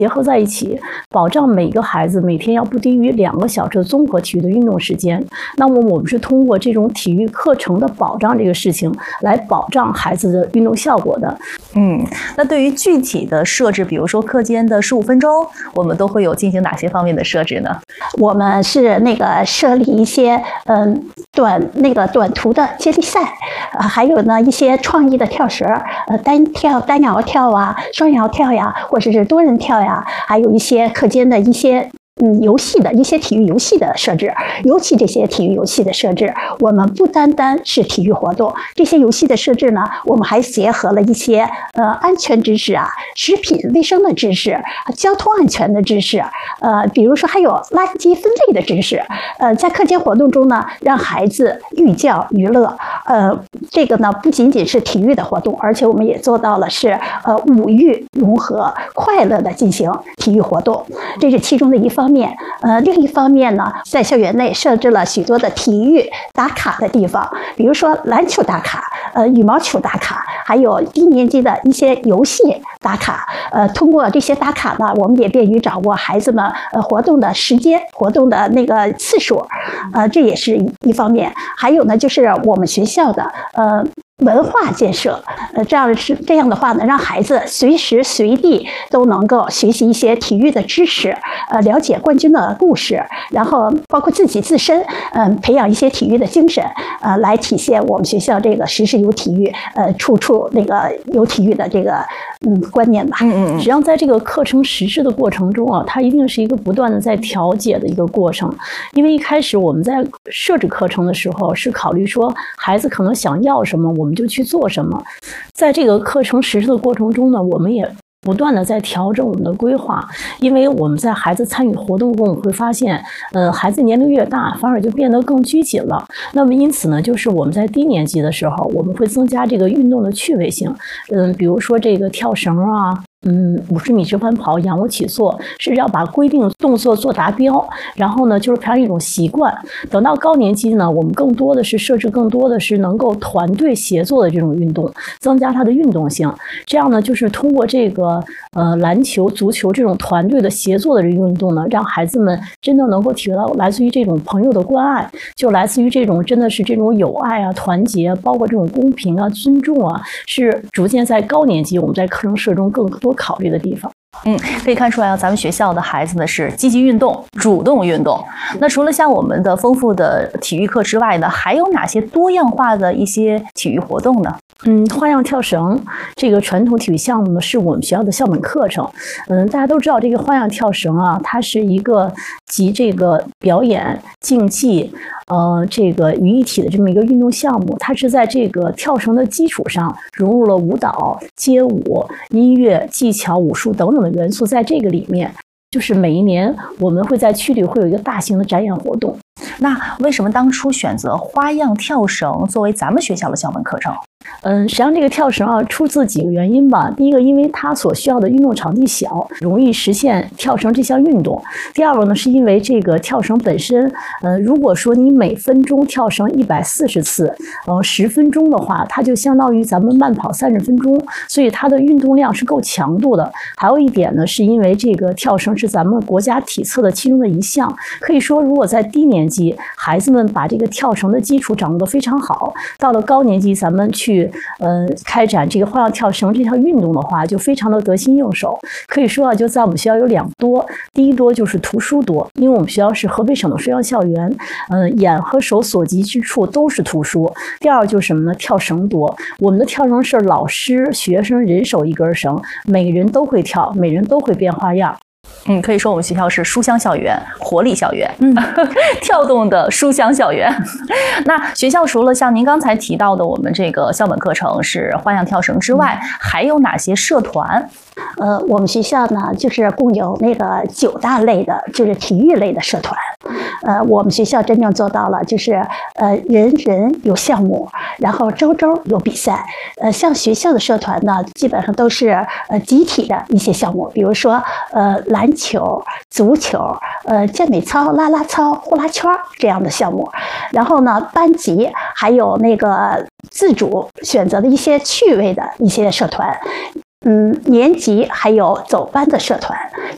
结合在一起，保障每个孩子每天要不低于2个小时的综合体育的运动时间。那么我们是通过这种体育课程的保障这个事情，来保障孩子的运动效果的。 那对于具体的设置，比如说课间的15分钟，我们都会有进行哪些方面的设置呢？ 我们是设立一些短途的接力赛，还有呢一些创意的跳绳，单摇跳啊，双摇跳呀，或者是多人跳呀，还有一些课间的一些游戏的一些体育游戏的设置。尤其这些体育游戏的设置，我们不单单是体育活动，这些游戏的设置呢，我们还结合了一些安全知识啊、食品卫生的知识、交通安全的知识，比如说还有垃圾分类的知识。在课间活动中呢，让孩子寓教于乐。这个呢不仅仅是体育的活动，而且我们也做到了是五育融合，快乐的进行体育活动，这是其中的一方面。另一方面呢，在校园内设置了许多的体育打卡的地方，比如说篮球打卡、羽毛球打卡，还有低年级的一些游戏打卡。通过这些打卡呢，我们也便于掌握孩子们活动的时间、活动的次数，这也是一方面。还有呢，就是我们学校的文化建设，这样的话呢，让孩子随时随地都能够学习一些体育的知识，了解冠军的故事，然后包括自身，培养一些体育的精神，来体现我们学校这个时时有体育，处处有体育的这个观念吧。 实际上，在这个课程实施的过程中啊，它一定是一个不断的在调节的一个过程。因为一开始我们在设置课程的时候，是考虑说孩子可能想要什么，我们就去做什么。在这个课程实施的过程中呢，我们也不断的在调整我们的规划。因为我们在孩子参与活动中，我们会发现孩子年龄越大，反而就变得更拘谨了。那么因此呢，就是我们在低年级的时候，我们会增加这个运动的趣味性。比如说这个跳绳啊，50米直环跑、仰卧起坐，是要把规定动作做达标，然后呢，就是培养一种习惯。等到高年级呢，我们更多的是设置更多的是能够团队协作的这种运动，增加它的运动性。这样呢，就是通过这个篮球、足球这种团队的协作的这个运动呢，让孩子们真的能够体会到来自于这种朋友的关爱，就来自于这种真的是这种友爱啊、团结，包括这种公平啊、尊重啊，是逐渐在高年级我们在课程设中更多考虑的地方。 可以看出来啊，咱们学校的孩子呢是积极运动、主动运动。那除了像我们的丰富的体育课之外呢，还有哪些多样化的一些体育活动呢？ 花样跳绳这个传统体育项目呢，是我们学校的校本课程。大家都知道这个花样跳绳啊，它是一个集这个表演、竞技这个于一体的这么一个运动项目。它是在这个跳绳的基础上融入了舞蹈、街舞、音乐、技巧、武术等等的元素在这个里面。就是每一年我们会在区里会有一个大型的展演活动。 那为什么当初选择花样跳绳作为咱们学校的校本课程？ 实际上这个跳绳啊，出自几个原因吧。第一个，因为它所需要的运动场地小，容易实现跳绳这项运动。第二个呢，是因为这个跳绳本身，如果说你每分钟跳绳140次，10分钟的话，它就相当于咱们慢跑30分钟，所以它的运动量是够强度的。还有一点呢，是因为这个跳绳是咱们国家体测的其中的一项，可以说如果在低年级孩子们把这个跳绳的基础掌握得非常好，到了高年级咱们去开展这个花样跳绳这项运动的话，就非常的得心应手。可以说啊，就在我们学校有2多，第一多就是图书多，因为我们学校是河北省的书香校园，眼和手所及之处都是图书。第二就是什么呢？跳绳多，我们的跳绳是老师、学生人手一根绳，每个人都会跳，每人都会变花样。 可以说我们学校是书香校园、活力校园，跳动的书香校园。那学校除了像您刚才提到的我们这个校本课程是花样跳绳之外，还有哪些社团？ 我们学校呢，就是共有9大类的，就是体育类的社团。我们学校真正做到了，就是人人有项目，然后周周有比赛。像学校的社团呢，基本上都是集体的一些项目，比如说篮球、足球、健美操、啦啦操、呼啦圈这样的项目。然后呢，班级还有自主选择的一些趣味的一些社团。年级还有走班的社团，